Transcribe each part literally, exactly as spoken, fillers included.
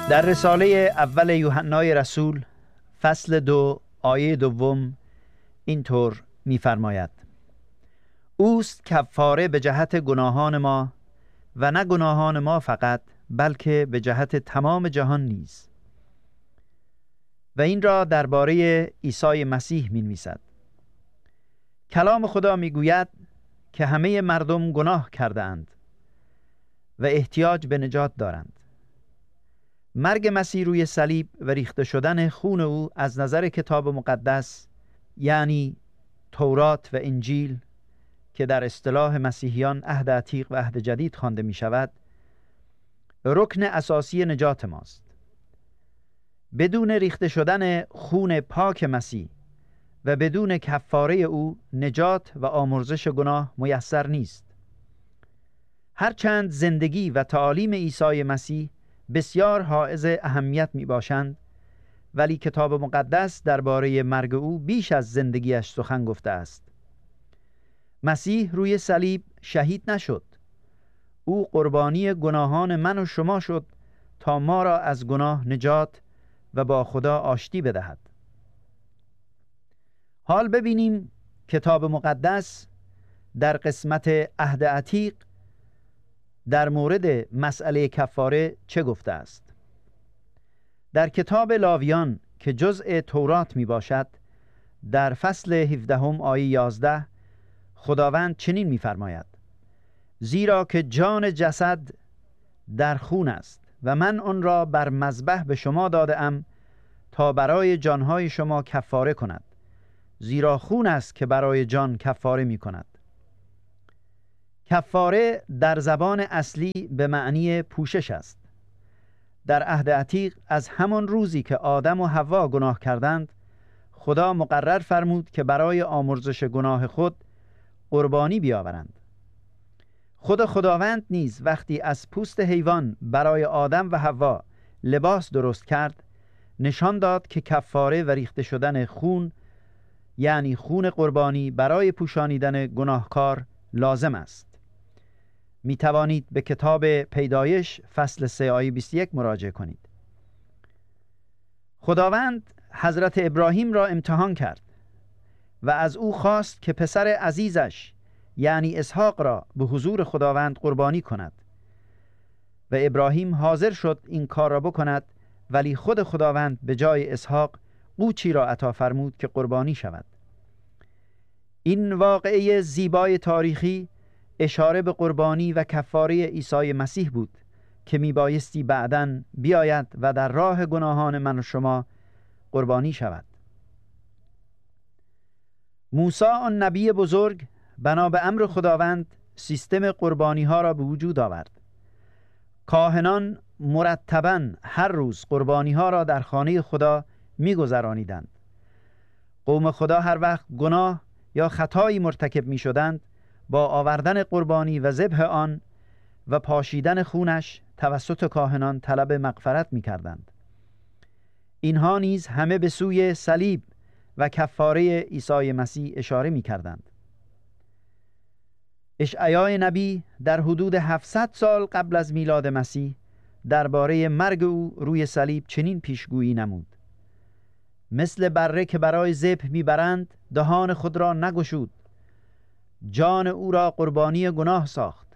در رساله اول یوحنای رسول فصل دو آیه دوم اینطور می‌فرماید: اوست کفاره به جهت گناهان ما و نه گناهان ما فقط، بلکه به جهت تمام جهان نیز. و این را درباره عیسی مسیح می‌نویسد. کلام خدا می‌گوید که همه مردم گناه کرده‌اند و احتیاج به نجات دارند. مرگ مسیح روی صلیب و ریخته شدن خون او از نظر کتاب مقدس، یعنی تورات و انجیل که در اصطلاح مسیحیان عهد عتیق و عهد جدید خوانده می شود، رکن اساسی نجات ماست. بدون ریخته شدن خون پاک مسیح و بدون کفاره او نجات و آمرزش گناه میسر نیست. هرچند زندگی و تعالیم عیسی مسیح بسیار حائز اهمیت می باشند، ولی کتاب مقدس درباره مرگ او بیش از زندگیش سخن گفته است. مسیح روی صلیب شهید نشد. او قربانی گناهان من و شما شد تا ما را از گناه نجات و با خدا آشتی بدهد. حال ببینیم کتاب مقدس در قسمت عهد عتیق در مورد مسئله کفاره چه گفته است. در کتاب لاویان که جزء تورات می باشد، در فصل هفدهم آیه یازده خداوند چنین می فرماید: زیرا که جان جسد در خون است و من آن را بر مذبح به شما داده ام تا برای جانهای شما کفاره کند، زیرا خون است که برای جان کفاره می کند. کفاره در زبان اصلی به معنی پوشش است. در عهد عتیق از همان روزی که آدم و حوا گناه کردند، خدا مقرر فرمود که برای آمرزش گناه خود قربانی بیاورند. خود خداوند نیز وقتی از پوست حیوان برای آدم و حوا لباس درست کرد، نشان داد که کفاره و ریخته شدن خون، یعنی خون قربانی برای پوشانیدن گناهکار لازم است. می توانید به کتاب پیدایش فصل سه آیه بیست و یک مراجعه کنید. خداوند حضرت ابراهیم را امتحان کرد و از او خواست که پسر عزیزش یعنی اسحاق را به حضور خداوند قربانی کند و ابراهیم حاضر شد این کار را بکند، ولی خود خداوند به جای اسحاق قوچی را عطا فرمود که قربانی شود. این واقعه زیبای تاریخی اشاره به قربانی و کفاره عیسی مسیح بود که میبایستی بعداً بیاید و در راه گناهان من و شما قربانی شود. موسی آن نبی بزرگ بنا به امر خداوند سیستم قربانی ها را به وجود آورد. کاهنان مرتباً هر روز قربانی ها را در خانه خدا میگذرانیدند. قوم خدا هر وقت گناه یا خطایی مرتکب می شدند، با آوردن قربانی و ذبح آن و پاشیدن خونش توسط کاهنان طلب مغفرت می کردند. اینها نیز همه به سوی صلیب و کفاره عیسی مسیح اشاره می کردند. اشعیا نبی در حدود هفتصد سال قبل از میلاد مسیح درباره مرگ او روی صلیب چنین پیشگویی نمود: مثل بره که برای ذبح میبرند دهان خود را نگشود، جان او را قربانی گناه ساخت.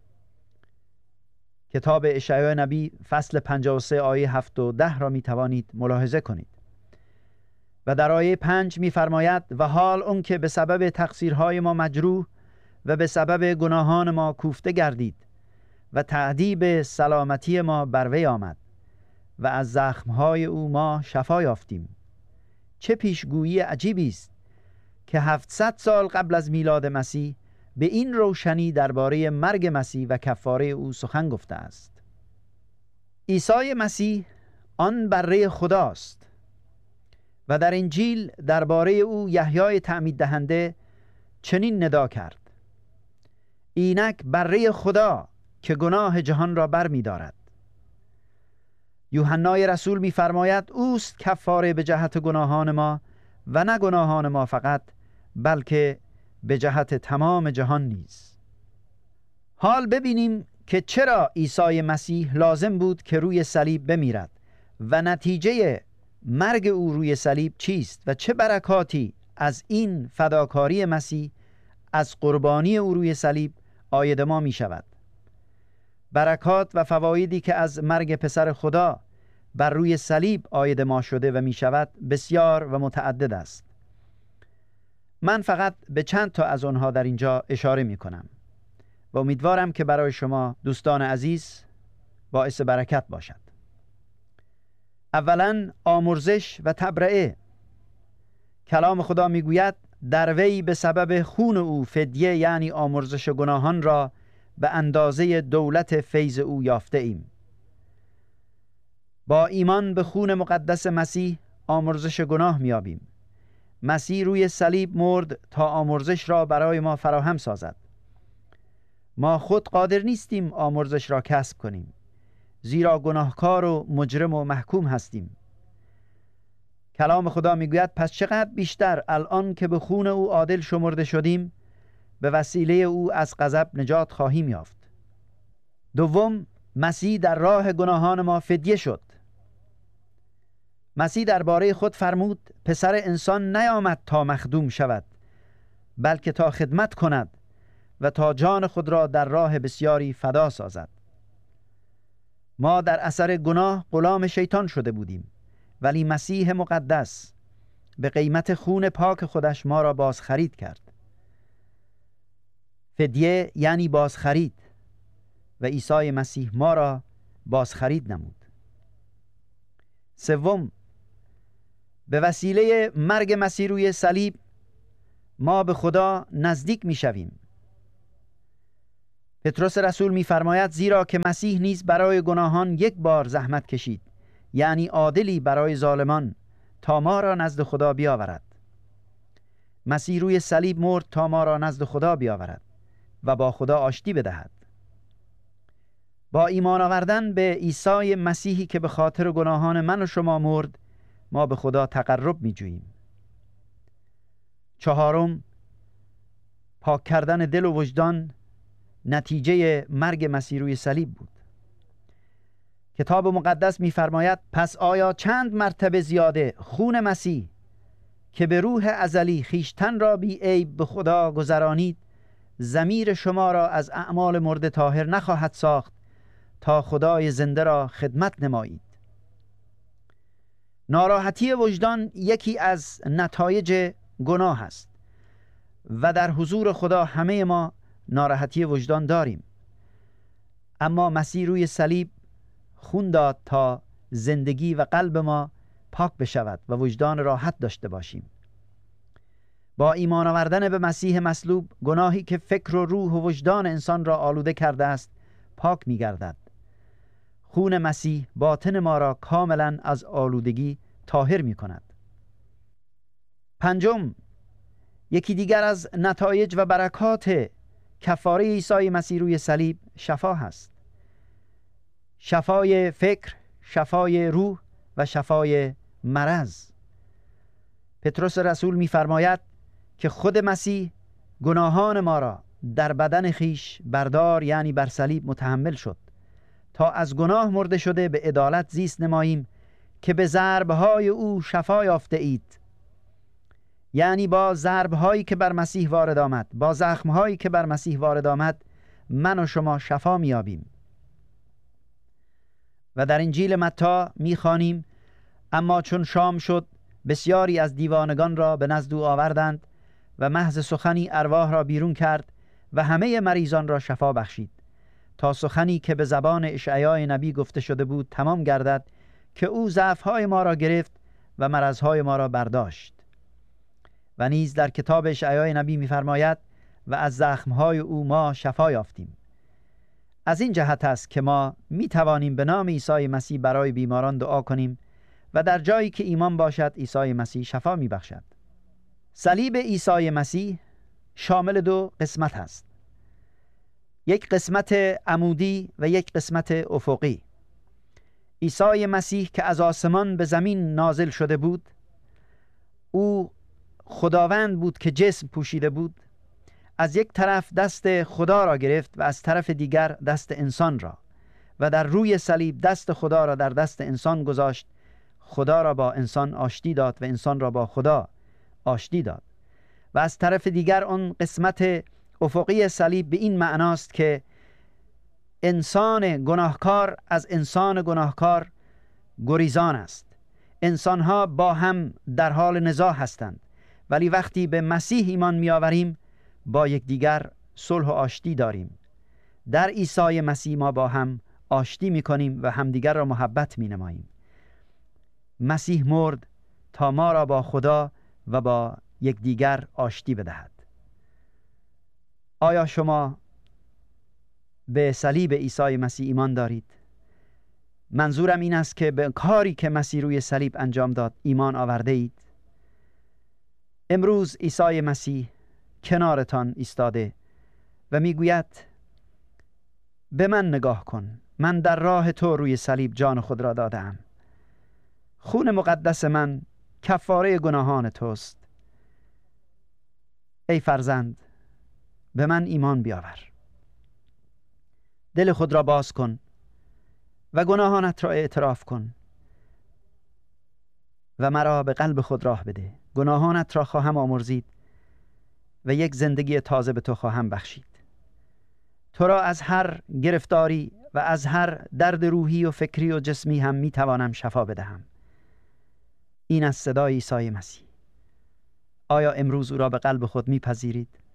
کتاب اشعیا نبی فصل پنجاه و سه آیه هفت و ده را می توانید ملاحظه کنید. و در آیه پنج می فرماید: و حال اون که به سبب تقصیرهای ما مجروح و به سبب گناهان ما کوفته گردید و تأدیب سلامتی ما بر وی آمد و از زخمهای او ما شفا یافتیم. چه پیشگویی عجیبی است که هفتصد سال قبل از میلاد مسیح به این روشنی درباره مرگ مسیح و کفاره او سخن گفته است. عیسی مسیح آن بره خداست و در انجیل درباره او یحیای تعمید دهنده چنین ندا کرد: اینک بره خدا که گناه جهان را بر می دارد. یوحنای رسول می فرماید: اوست کفاره به جهت گناهان ما و نه گناهان ما فقط، بلکه به جهت تمام جهان نیز. حال ببینیم که چرا عیسی مسیح لازم بود که روی صلیب بمیرد و نتیجه مرگ او روی صلیب چیست و چه برکاتی از این فداکاری مسیح از قربانی او روی صلیب عاید ما می شود. برکات و فوایدی که از مرگ پسر خدا بر روی صلیب عاید ما شده و می شود بسیار و متعدد است. من فقط به چند تا از آنها در اینجا اشاره می کنم و امیدوارم که برای شما دوستان عزیز باعث برکت باشد. اولا آمرزش و تبرئه. کلام خدا می گوید در وی به سبب خون او فدیه یعنی آمرزش گناهان را به اندازه دولت فیض او یافته ایم. با ایمان به خون مقدس مسیح آمرزش گناه میابیم. مسیح روی صلیب مرد تا آمرزش را برای ما فراهم سازد. ما خود قادر نیستیم آمرزش را کسب کنیم، زیرا گناهکار و مجرم و محکوم هستیم. کلام خدا میگوید پس چقدر بیشتر الان که به خون او عادل شمرده شدیم به وسیله او از غضب نجات خواهیم یافت. دوم، مسیح در راه گناهان ما فدیه شد. مسیح درباره خود فرمود پسر انسان نیامد تا مخدوم شود، بلکه تا خدمت کند و تا جان خود را در راه بسیاری فدا سازد. ما در اثر گناه غلام شیطان شده بودیم، ولی مسیح مقدس به قیمت خون پاک خودش ما را بازخرید کرد. فدیه یعنی بازخرید و عیسی مسیح ما را بازخرید نمود. سوم، به وسیله مرگ مسیح روی صلیب ما به خدا نزدیک می شویم. پتروس رسول می فرماید زیرا که مسیح نیز برای گناهان یک بار زحمت کشید، یعنی عادلی برای ظالمان، تا ما را نزد خدا بیاورد. مسیح روی صلیب مرد تا ما را نزد خدا بیاورد و با خدا آشتی بدهد. با ایمان آوردن به عیسی مسیحی که به خاطر گناهان من و شما مرد، ما به خدا تقرب می جوییم. چهارم، پاک کردن دل و وجدان نتیجه مرگ مسیح روی صلیب بود. کتاب مقدس می فرماید پس آیا چند مرتبه زیاده خون مسیح که به روح ازلی خیشتن را بی عیب به خدا گذرانید، ضمیر شما را از اعمال مرده طاهر نخواهد ساخت تا خدای زنده را خدمت نمایید. ناراحتی وجدان یکی از نتایج گناه است و در حضور خدا همه ما ناراحتی وجدان داریم، اما مسیح روی صلیب خون داد تا زندگی و قلب ما پاک بشود و وجدان راحت داشته باشیم. با ایمان آوردن به مسیح مصلوب گناهی که فکر و روح و وجدان انسان را آلوده کرده است پاک می گردد. خون مسیح باطن ما را کاملا از آلودگی طاهر می کند. پنجم، یکی دیگر از نتایج و برکات کفاره عیسی مسیح روی صلیب شفا هست. شفای فکر، شفای روح و شفای مرض. پتروس رسول می‌فرماید که خود مسیح گناهان ما را در بدن خیش بردار یعنی بر صلیب متحمل شد تا از گناه مرده شده به عدالت زیست نماییم که به ضرب‌های او شفا یافته اید. یعنی با ضرب‌هایی که بر مسیح وارد آمد، با زخم‌هایی که بر مسیح وارد آمد، من و شما شفا می‌یابیم. و در انجیل متی می‌خوانیم اما چون شام شد بسیاری از دیوانگان را به نزد او آوردند و محض سخنی ارواح را بیرون کرد و همه مریضان را شفا بخشید، تا سخنی که به زبان اشعیا نبی گفته شده بود تمام گردد که او ضعف‌های ما را گرفت و مرض‌های ما را برداشت. و نیز در کتاب اشعیا نبی می‌فرماید و از زخم‌های او ما شفا یافتیم. از این جهت است که ما می توانیم به نام عیسی مسیح برای بیماران دعا کنیم و در جایی که ایمان باشد عیسی مسیح شفا می بخشد. صلیب عیسی مسیح شامل دو قسمت است، یک قسمت عمودی و یک قسمت افقی. عیسی مسیح که از آسمان به زمین نازل شده بود، او خداوند بود که جسم پوشیده بود، از یک طرف دست خدا را گرفت و از طرف دیگر دست انسان را و در روی صلیب دست خدا را در دست انسان گذاشت، خدا را با انسان آشتی داد و انسان را با خدا آشتی داد. و از طرف دیگر اون قسمت افقی صلیب به این معناست که انسان گناهکار از انسان گناهکار گریزان است. انسانها با هم در حال نزاع هستند، ولی وقتی به مسیح ایمان می‌آوریم با یکدیگر صلح و آشتی داریم. در عیسی مسیح ما با هم آشتی می‌کنیم و همدیگر را محبت می‌نماییم. مسیح مرد تا ما را با خدا و با یکدیگر آشتی بدهد. آیا شما به صلیب عیسی مسیح ایمان دارید؟ منظورم این است که به کاری که مسیح روی صلیب انجام داد ایمان آورده اید؟ امروز عیسی مسیح کنارتان ایستاده و میگوید به من نگاه کن، من در راه تو روی صلیب جان خود را دادم. خون مقدس من کفاره گناهان توست. ای فرزند، به من ایمان بیاور. دل خود را باز کن و گناهانت را اعتراف کن و مرا به قلب خود راه بده. گناهانت را خواهم آمرزید و یک زندگی تازه به تو خواهم بخشید. تو را از هر گرفتاری و از هر درد روحی و فکری و جسمی هم می توانم شفا بدهم. این از صدای عیسی مسیح. آیا امروز او را به قلب خود می پذیرید؟